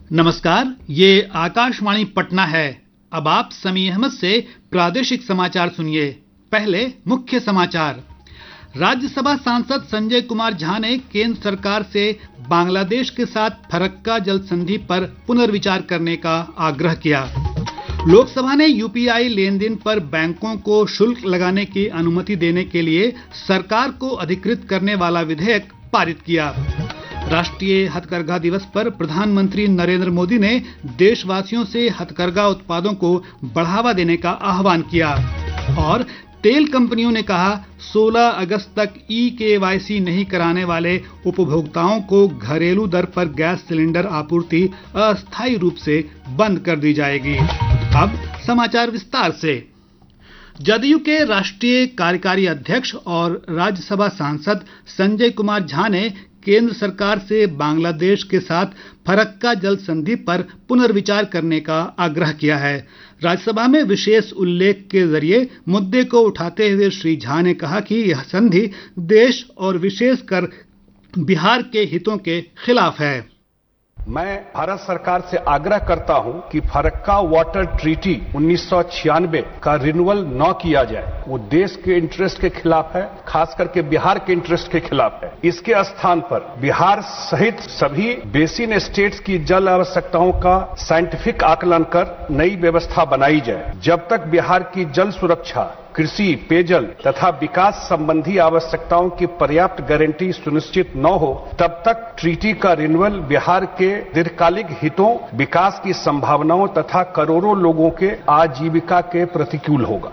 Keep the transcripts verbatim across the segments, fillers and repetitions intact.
नमस्कार, ये आकाशवाणी पटना है। अब आप समी अहमद से प्रादेशिक समाचार सुनिए। पहले मुख्य समाचार। राज्यसभा सांसद संजय कुमार झा ने केंद्र सरकार से बांग्लादेश के साथ फरक्का जल संधि पर पुनर्विचार करने का आग्रह किया। लोकसभा ने यूपीआई लेन देन पर बैंकों को शुल्क लगाने की अनुमति देने के लिए सरकार को अधिकृत करने वाला विधेयक पारित किया। राष्ट्रीय हथकरघा दिवस पर प्रधानमंत्री नरेंद्र मोदी ने देशवासियों से हथकरघा उत्पादों को बढ़ावा देने का आह्वान किया। और तेल कंपनियों ने कहा, सोलह अगस्त तक ई केवाईसी नहीं कराने वाले उपभोक्ताओं को घरेलू दर पर गैस सिलेंडर आपूर्ति अस्थायी रूप से बंद कर दी जाएगी। अब समाचार विस्तार से। जदयू के राष्ट्रीय कार्यकारी अध्यक्ष और राज्यसभा सांसद संजय कुमार झा ने केंद्र सरकार से बांग्लादेश के साथ फरक्का जल संधि पर पुनर्विचार करने का आग्रह किया है। राज्यसभा में विशेष उल्लेख के जरिए मुद्दे को उठाते हुए श्री झा ने कहा कि यह संधि देश और विशेषकर बिहार के हितों के खिलाफ है। मैं भारत सरकार से आग्रह करता हूं कि फरक्का वाटर ट्रीटी उन्नीस सौ छियानवे का रिन्यूअल न किया जाए। वो देश के इंटरेस्ट के खिलाफ है, खास करके बिहार के इंटरेस्ट के खिलाफ है। इसके स्थान पर बिहार सहित सभी बेसिन स्टेट्स की जल आवश्यकताओं का साइंटिफिक आकलन कर नई व्यवस्था बनाई जाए। जब तक बिहार की जल सुरक्षा, कृषि, पेयजल तथा विकास संबंधी आवश्यकताओं की पर्याप्त गारंटी सुनिश्चित न हो, तब तक ट्रीटी का रिन्यूअल बिहार के दीर्घकालिक हितों, विकास की संभावनाओं तथा करोड़ों लोगों के आजीविका के प्रतिकूल होगा।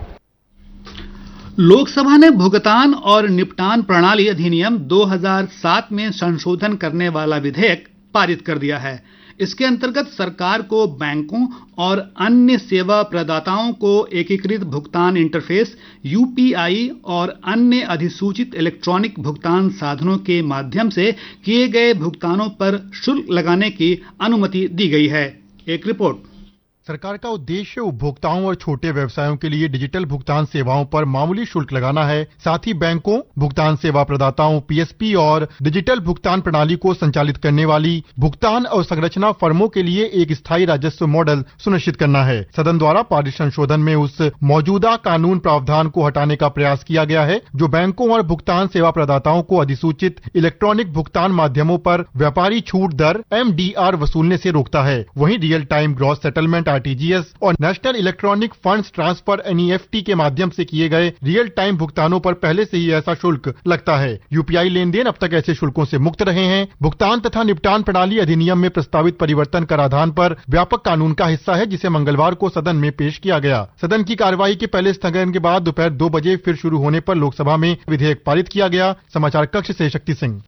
लोकसभा ने भुगतान और निपटान प्रणाली अधिनियम दो हज़ार सात में संशोधन करने वाला विधेयक पारित कर दिया है। इसके अंतर्गत सरकार को बैंकों और अन्य सेवा प्रदाताओं को एकीकृत भुगतान इंटरफेस यूपीआई और अन्य अधिसूचित इलेक्ट्रॉनिक भुगतान साधनों के माध्यम से किए गए भुगतानों पर शुल्क लगाने की अनुमति दी गई है। एक रिपोर्ट। सरकार का उद्देश्य उपभोक्ताओं और छोटे व्यवसायों के लिए डिजिटल भुगतान सेवाओं पर मामूली शुल्क लगाना है। साथ ही बैंकों, भुगतान सेवा प्रदाताओं, पीएसपी और डिजिटल भुगतान प्रणाली को संचालित करने वाली भुगतान और संरचना फर्मों के लिए एक स्थायी राजस्व मॉडल सुनिश्चित करना है। सदन द्वारा पारित संशोधन में उस मौजूदा कानून प्रावधान को हटाने का प्रयास किया गया है जो बैंकों और भुगतान सेवा प्रदाताओं को अधिसूचित इलेक्ट्रॉनिक भुगतान माध्यमों पर व्यापारी छूट दर एम डी आर वसूलने से रोकता है। वहीं real time gross settlement RTGS और national electronic funds transfer NEFT के माध्यम से किए गए रियल टाइम भुगतानों पर पहले से ही ऐसा शुल्क लगता है। यूपीआई लेन देन अब तक ऐसे शुल्कों से मुक्त रहे हैं। भुगतान तथा निपटान प्रणाली अधिनियम में प्रस्तावित परिवर्तन कराधान पर व्यापक कानून का हिस्सा है जिसे मंगलवार को सदन में पेश किया गया। सदन की कार्यवाही के पहले स्थगन के बाद दोपहर दो बजे फिर शुरू होने पर लोकसभा में विधेयक पारित किया गया। समाचार कक्ष से शक्ति सिंह।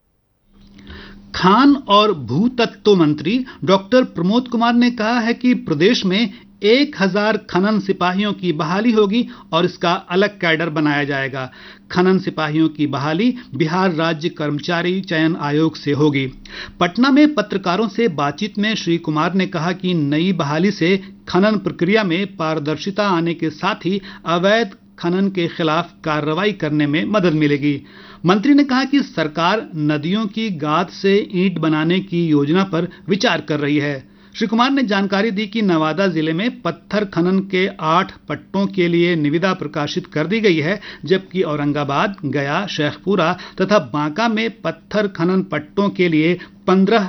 खान और भूतत्व मंत्री डॉक्टर प्रमोद कुमार ने कहा है कि प्रदेश में एक हजार खनन सिपाहियों की बहाली होगी और इसका अलग कैडर बनाया जाएगा। खनन सिपाहियों की बहाली बिहार राज्य कर्मचारी चयन आयोग से होगी। पटना में पत्रकारों से बातचीत में श्री कुमार ने कहा कि नई बहाली से खनन प्रक्रिया में पारदर्शिता आने के साथ ही अवैध खनन के खिलाफ कार्रवाई करने में मदद मिलेगी। मंत्री ने कहा कि सरकार नदियों की गाद से ईंट बनाने की योजना पर विचार कर रही है। श्री कुमार ने जानकारी दी कि नवादा जिले में पत्थर खनन के आठ पट्टों के लिए निविदा प्रकाशित कर दी गई है, जबकि औरंगाबाद, गया, शेखपुरा तथा बांका में पत्थर खनन पट्टों के लिए पंद्रह